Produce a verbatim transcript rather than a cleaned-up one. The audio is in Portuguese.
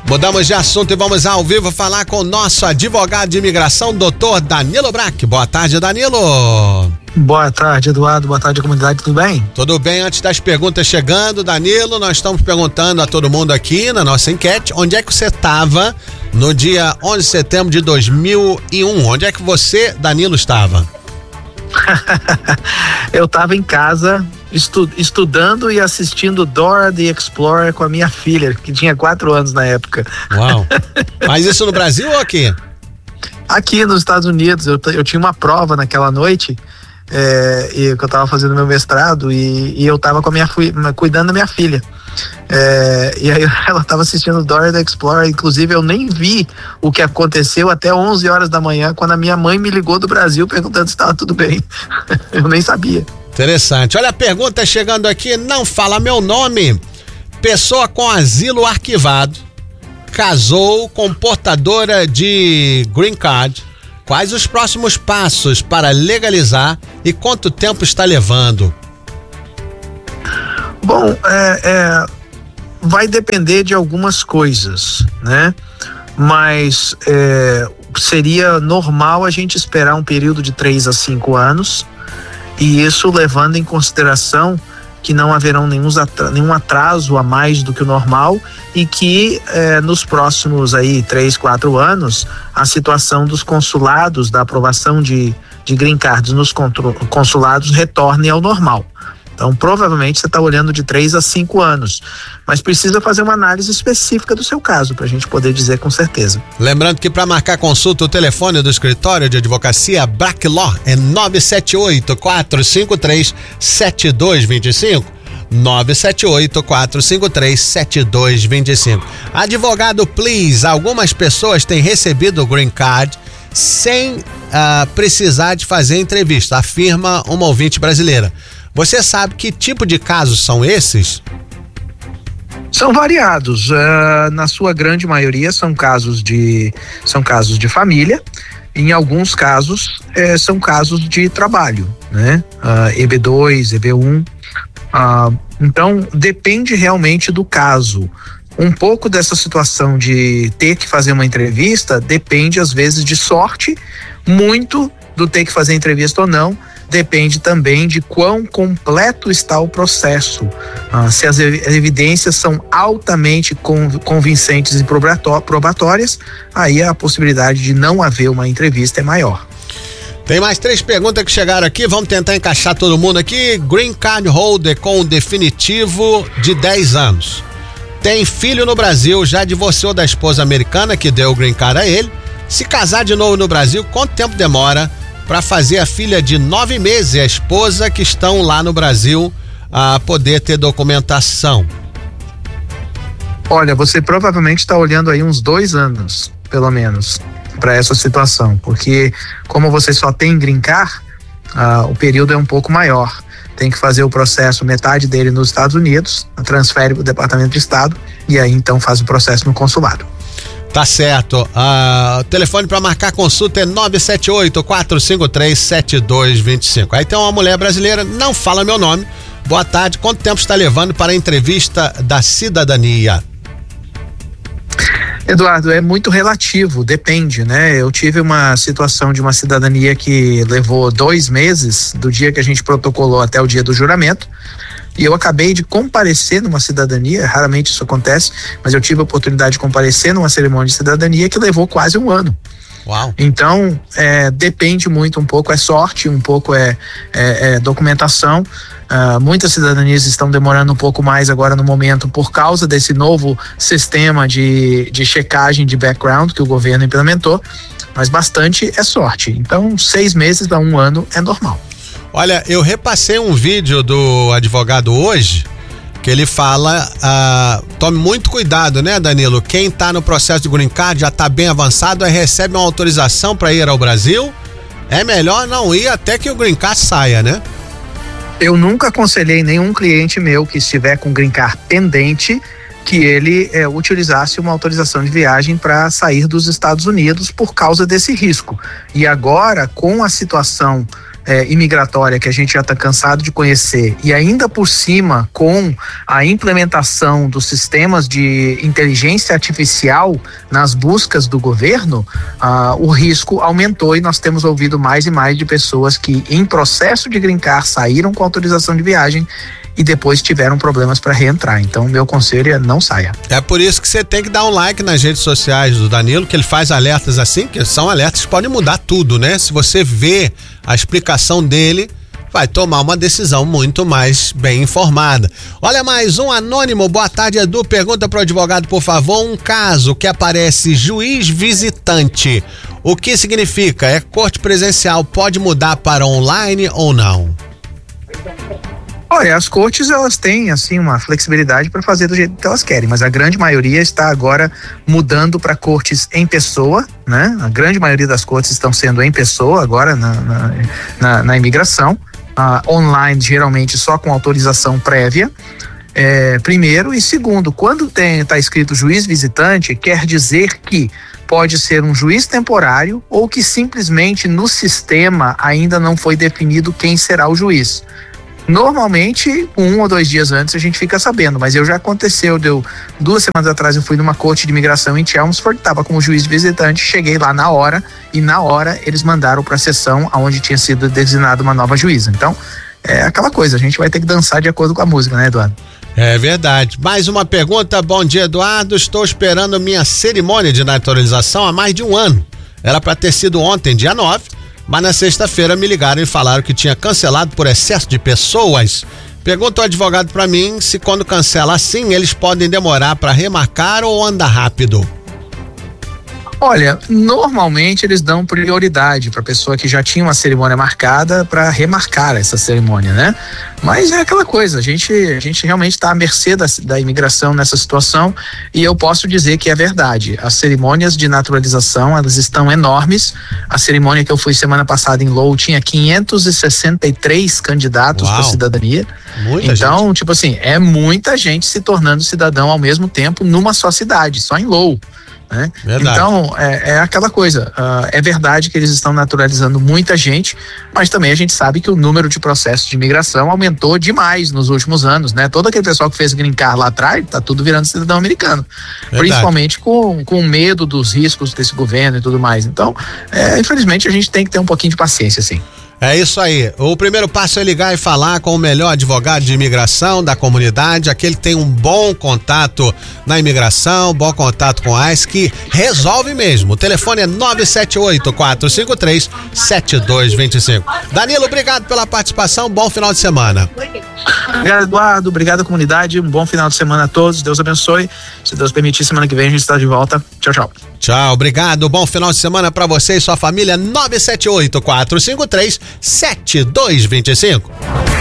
Mudamos de assunto e vamos ao vivo falar com o nosso advogado de imigração, doutor Danilo Brack. Boa tarde, Danilo. Boa tarde, Eduardo. Boa tarde, comunidade. Tudo bem? Tudo bem. Antes das perguntas chegando, Danilo, nós estamos perguntando a todo mundo aqui na nossa enquete, onde é que você estava no dia onze de setembro de dois mil e um? Onde é que você, Danilo, estava? Eu estava em casa estu, estudando e assistindo Dora the Explorer com a minha filha, que tinha quatro anos na época. Uau! Mas isso no Brasil ou aqui? Aqui nos Estados Unidos. Eu, eu tinha uma prova naquela noite, é, e, que eu estava fazendo meu mestrado e, e eu estava com a minha cuidando da minha filha. É, e aí ela estava assistindo Dora the Explorer. Inclusive eu nem vi o que aconteceu até onze horas da manhã, quando a minha mãe me ligou do Brasil perguntando se estava tudo bem. Eu nem sabia. Interessante. Olha a pergunta chegando aqui, não fala meu nome. Pessoa com asilo arquivado casou com portadora de green card. Quais os próximos passos para legalizar e quanto tempo está levando? Bom, é, é, vai depender de algumas coisas, né? Mas é, seria normal a gente esperar um período de três a cinco anos, e isso levando em consideração que não haverão nenhum atraso, nenhum atraso a mais do que o normal, e que é, nos próximos aí três, quatro anos a situação dos consulados, da aprovação de, de green cards nos consulados retorne ao normal. Então, provavelmente, você está olhando de três a cinco anos, mas precisa fazer uma análise específica do seu caso para a gente poder dizer com certeza. Lembrando que para marcar consulta, o telefone do escritório de advocacia Brack Law é nove sete oito, quatro cinco três, sete dois dois cinco. nove sete oito, quatro cinco três, sete dois dois cinco. Advogado, please, algumas pessoas têm recebido o green card sem uh, precisar de fazer entrevista, afirma uma ouvinte brasileira. Você sabe que tipo de casos são esses? São variados. Uh, na sua grande maioria são casos de, são casos de família. Em alguns casos eh, são casos de trabalho, né? Uh, E B dois, E B um. Uh, então depende realmente do caso. Um pouco dessa situação de ter que fazer uma entrevista depende às vezes de sorte. Muito do ter que fazer entrevista ou não depende também de quão completo está o processo. Ah, se as evidências são altamente convincentes e probatórias, aí a possibilidade de não haver uma entrevista é maior. Tem mais três perguntas que chegaram aqui, vamos tentar encaixar todo mundo aqui. Green Card Holder com definitivo de dez anos. Tem filho no Brasil, já divorciou da esposa americana que deu o Green Card a ele. Se casar de novo no Brasil, quanto tempo demora para fazer a filha de nove meses e a esposa que estão lá no Brasil a poder ter documentação? Olha, você provavelmente está olhando aí uns dois anos, pelo menos, para essa situação, porque como você só tem green card, uh, o período é um pouco maior. Tem que fazer o processo, metade dele nos Estados Unidos, transfere para o Departamento de Estado e aí então faz o processo no consulado. Tá certo. O uh, telefone para marcar consulta é nove sete oito, quatro cinco três, sete dois dois cinco. Aí tem uma mulher brasileira, não fala meu nome. Boa tarde, quanto tempo está levando para a entrevista da cidadania? Eduardo, é muito relativo, depende, né? Eu tive uma situação de uma cidadania que levou dois meses, do dia que a gente protocolou até o dia do juramento. E eu acabei de comparecer numa cidadania, raramente isso acontece, mas eu tive a oportunidade de comparecer numa cerimônia de cidadania que levou quase um ano. Uau. Então, é, depende muito, um pouco é sorte, um pouco é, é, é documentação. Uh, muitas cidadanias estão demorando um pouco mais agora no momento por causa desse novo sistema de, de checagem de background que o governo implementou, mas bastante é sorte. Então, seis meses a um ano é normal. Olha, eu repassei um vídeo do advogado hoje, que ele fala, ah, tome muito cuidado, né, Danilo? Quem está no processo de green card já está bem avançado, aí recebe uma autorização para ir ao Brasil, é melhor não ir até que o green card saia, né? Eu nunca aconselhei nenhum cliente meu que estiver com green card pendente que ele é, utilizasse uma autorização de viagem para sair dos Estados Unidos por causa desse risco. E agora, com a situação é, imigratória que a gente já está cansado de conhecer, e ainda por cima com a implementação dos sistemas de inteligência artificial nas buscas do governo, ah, o risco aumentou e nós temos ouvido mais e mais de pessoas que em processo de green card saíram com autorização de viagem e depois tiveram problemas para reentrar. Então, meu conselho é não saia. É por isso que você tem que dar um like nas redes sociais do Danilo, que ele faz alertas assim, que são alertas que podem mudar tudo, né? Se você vê a explicação dele, vai tomar uma decisão muito mais bem informada. Olha, mais um anônimo. Boa tarde, Edu. Pergunta para o advogado, por favor, um caso que aparece juiz visitante. O que significa? É corte presencial, pode mudar para online ou não? Olha, as cortes, elas têm, assim, uma flexibilidade para fazer do jeito que elas querem, mas a grande maioria está agora mudando para cortes em pessoa, né? A grande maioria das cortes estão sendo em pessoa agora na, na, na, na imigração, ah, online geralmente só com autorização prévia, é, primeiro, e segundo, quando tem, tá escrito juiz visitante, quer dizer que pode ser um juiz temporário ou que simplesmente no sistema ainda não foi definido quem será o juiz. Normalmente, um ou dois dias antes a gente fica sabendo, mas eu já aconteceu, deu duas semanas atrás eu fui numa corte de imigração em Chelmsford, estava como juiz visitante, cheguei lá na hora e na hora eles mandaram para a sessão onde tinha sido designada uma nova juíza. Então, é aquela coisa, a gente vai ter que dançar de acordo com a música, né, Eduardo? É verdade. Mais uma pergunta. Bom dia, Eduardo. Estou esperando minha cerimônia de naturalização há mais de um ano. Era para ter sido ontem, dia nove. Mas na sexta-feira me ligaram e falaram que tinha cancelado por excesso de pessoas. Pergunta o advogado para mim se quando cancela assim, eles podem demorar para remarcar ou andar rápido. Olha, normalmente eles dão prioridade para a pessoa que já tinha uma cerimônia marcada para remarcar essa cerimônia, né? Mas é aquela coisa, a gente, a gente realmente está à mercê da, da imigração nessa situação e eu posso dizer que é verdade. As cerimônias de naturalização, elas estão enormes. A cerimônia que eu fui semana passada em Lowell tinha quinhentos e sessenta e três candidatos para cidadania. Muita então, gente. Tipo assim, é muita gente se tornando cidadão ao mesmo tempo numa só cidade, só em Lowell. Né? Então, é, é aquela coisa, uh, é verdade que eles estão naturalizando muita gente, mas também a gente sabe que o número de processos de imigração aumentou demais nos últimos anos, né? Todo aquele pessoal que fez green card lá atrás, tá tudo virando cidadão americano, verdade. Principalmente com, com medo dos riscos desse governo e tudo mais. Então, é, infelizmente a gente tem que ter um pouquinho de paciência, sim. É isso aí. O primeiro passo é ligar e falar com o melhor advogado de imigração da comunidade, aquele que tem um bom contato na imigração, bom contato com a ICE, que resolve mesmo. O telefone é nove sete oito, quatro cinco três, sete dois dois cinco. Danilo, obrigado pela participação, bom final de semana. Obrigado, Eduardo, obrigado, comunidade, um bom final de semana a todos, Deus abençoe. Se Deus permitir, semana que vem a gente está de volta. Tchau, tchau. Tchau, obrigado, bom final de semana para você e sua família. Nove sete oito, quatro cinco três, sete dois dois cinco.